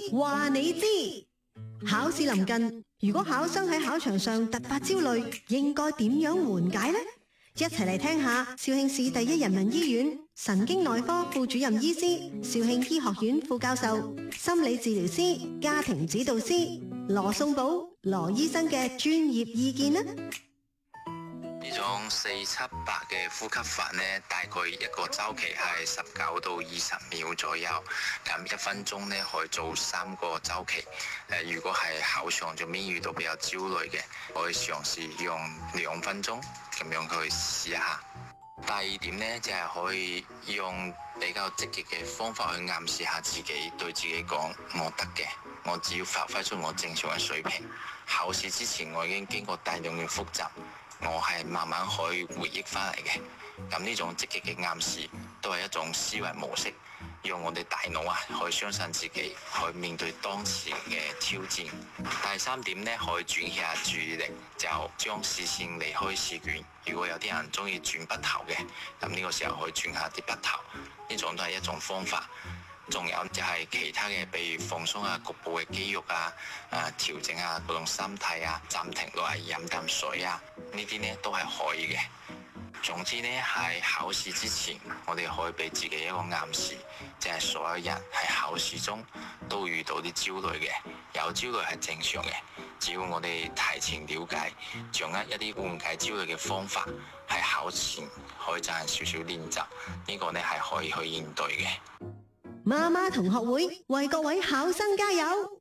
話你知。考試臨近，如果考生喺考場上突發焦慮，應該點樣緩解呢？一齊嚟聽下肇慶市第一人民醫院神經內科副主任醫師、肇慶醫學院副教授、心理治療師、家庭指導師羅頌寶羅醫生嘅專業意見呢？ 呢種4、7、8嘅呼吸法呢，大概一個周期係19到20秒左右，咁1分鐘呢可以做3個周期。如果係考場上面遇到比較焦慮嘅，可以嘗試用2分鐘咁樣去試一下。第二點呢，就係可以用比較積極嘅方法去暗示下自己，對自己講我得嘅，我只要發揮出我正常嘅水平。考試之前我已經經過大量嘅複習，我係慢慢可以回憶翻嚟嘅。咁呢種積極嘅暗示都係一種思維模式，讓我哋大腦可以相信自己，去面對當前嘅挑戰。第三點呢，可以轉移下注意力，就將視線離開試卷。如果有啲人中意轉筆頭嘅，咁呢個時候可以轉下啲筆頭，呢種都係一種方法。仲有就係其他嘅，比如放鬆下局部嘅肌肉調整下嗰種心態暫停落嚟飲啖水呢啲呢都係可以嘅。總之呢，喺考試之前，我哋可以俾自己一個暗示，就係所有人喺考試中都會遇到啲焦慮嘅，有焦慮係正常嘅。只要我哋提前了解，掌握一啲緩解焦慮嘅方法，喺考前可以進行少少練習，呢個呢係可以去應對嘅。 媽媽同學會為各位考生加油！